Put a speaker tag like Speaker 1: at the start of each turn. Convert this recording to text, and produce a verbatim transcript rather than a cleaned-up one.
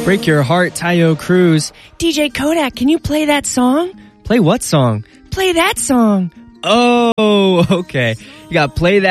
Speaker 1: Break Your Heart, Tayo Cruz.
Speaker 2: D J Kodak, can you play that song?
Speaker 1: Play what song?
Speaker 2: Play that song.
Speaker 1: Oh, okay. You got Play That